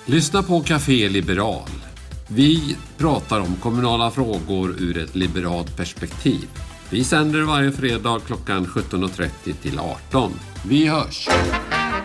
Lyssna på Café Liberal. Vi pratar om kommunala frågor ur ett liberalt perspektiv. Vi sänder varje fredag klockan 17.30 till 18. Vi hörs!